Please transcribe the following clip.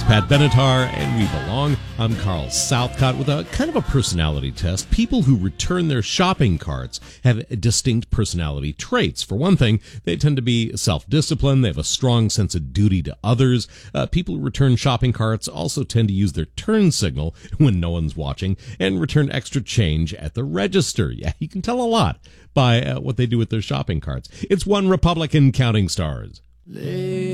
Pat Benatar, and we belong. I'm Carl Southcott with a kind of a personality test. People who return their shopping carts have distinct personality traits. For one thing, they tend to be self-disciplined. They have a strong sense of duty to others. People who return shopping carts also tend to use their turn signal when no one's watching and return extra change at the register. Yeah, you can tell a lot by what they do with their shopping carts. It's One Republican Counting Stars.